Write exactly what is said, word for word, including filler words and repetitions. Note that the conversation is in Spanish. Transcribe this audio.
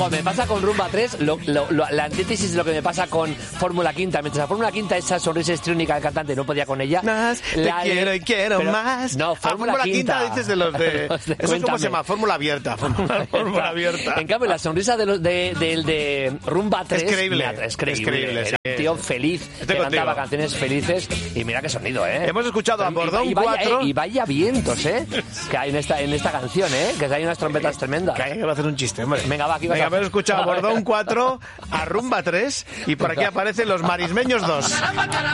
Jo, me pasa con Rumba tres lo, lo, lo, la antítesis de lo que me pasa con Fórmula Quinta. Mientras la Fórmula Quinta, esa sonrisa histriónica del cantante, no podía con ella. Más, te la quiero de, y quiero pero, más. No, Fórmula, ah, Fórmula Quinta. Quinta dices de los de... los de ¿Eso es cómo se llama? Fórmula abierta. Fórmula, fórmula abierta. En cambio, la sonrisa de, los, de, de, de, de Rumba tres... Es creíble. Me, es creíble. Es creíble, Era un tío feliz, Estoy que cantaba contigo. canciones felices. Y mira qué sonido, ¿eh? Hemos escuchado a Bordón y, y vaya, cuatro... Eh, y vaya vientos, ¿eh? Que hay en esta, en esta canción, ¿eh? Que hay unas trompetas tremendas. Que hay que hacer un chiste, hombre. Venga, va, aquí vas Venga, a... hemos escuchado a Bordón cuatro, a Rumba tres, y por aquí aparecen los Marismeños dos.